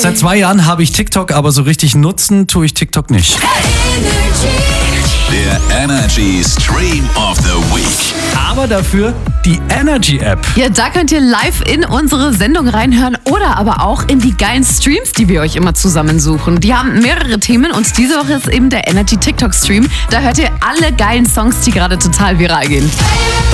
Seit 2 Jahren habe ich TikTok, aber so richtig nutzen tue ich TikTok nicht. Der Energy Stream of the Week. Aber dafür die Energy App. Ja, da könnt ihr live in unsere Sendung reinhören oder aber auch in die geilen Streams, die wir euch immer zusammensuchen. Die haben mehrere Themen und diese Woche ist eben der Energy TikTok Stream. Da hört ihr alle geilen Songs, die gerade total viral gehen.